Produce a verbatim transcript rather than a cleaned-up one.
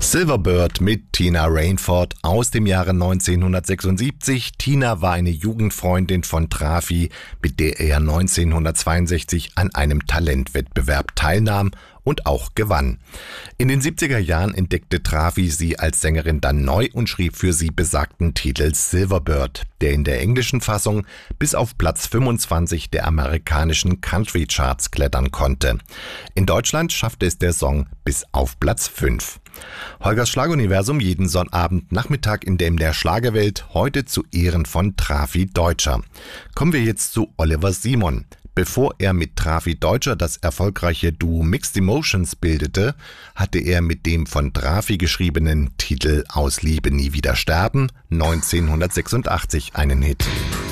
Silverbird mit Tina Rainford aus dem Jahre neunzehnhundertsechsundsiebzig. Tina war eine Jugendfreundin von Trafi, mit der er neunzehnhundertzweiundsechzig an einem Talentwettbewerb teilnahm und auch gewann. In den siebziger Jahren entdeckte Trafi sie als Sängerin dann neu und schrieb für sie besagten Titel Silverbird, der in der englischen Fassung bis auf Platz fünfundzwanzig der amerikanischen Country Charts klettern konnte. In Deutschland schaffte es der Song bis auf Platz fünf. Holgers Schlaguniversum jeden Sonnabend Nachmittag in der M D R Schlagerwelt, heute zu Ehren von Trafi Deutscher. Kommen wir jetzt zu Oliver Simon. Bevor er mit Trafi Deutscher das erfolgreiche Duo Mixed Emotions bildete, hatte er mit dem von Trafi geschriebenen Titel Aus Liebe nie wieder sterben neunzehnhundertsechsundachtzig einen Hit.